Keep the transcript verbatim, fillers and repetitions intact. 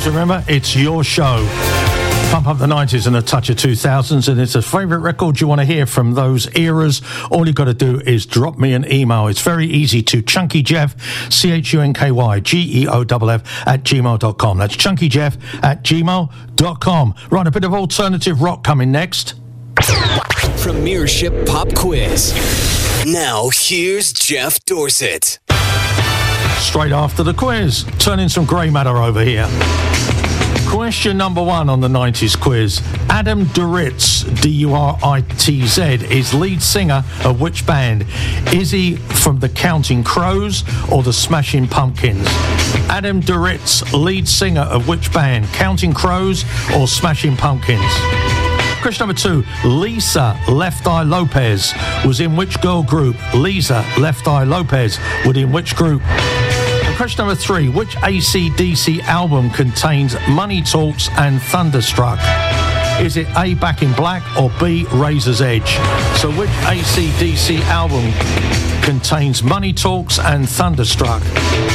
Because remember, it's your show. Pump up the nineties and a touch of two thousands, and it's a favourite record you want to hear from those eras. All you've got to do is drop me an email. It's very easy to ChunkyJeff, C H U N K Y G E O F F, at gmail dot com. That's ChunkyJeff at gmail dot com. Right, a bit of alternative rock coming next. Premiership Pop Quiz. Now, here's Jeff Dorset. Straight after the quiz. Turning some grey matter over here. Question number one on the nineties quiz. Adam Duritz, D U R I T Z, is lead singer of which band? Is he from the Counting Crows or the Smashing Pumpkins? Adam Duritz, lead singer of which band? Counting Crows or Smashing Pumpkins? Question number two. Lisa Left Eye Lopez was in which girl group? Lisa Left Eye Lopez was in which group? And question number three. Which A C D C album contains Money Talks and Thunderstruck? Is it A, Back in Black, or B, Razor's Edge? So which A C D C album contains Money Talks and Thunderstruck?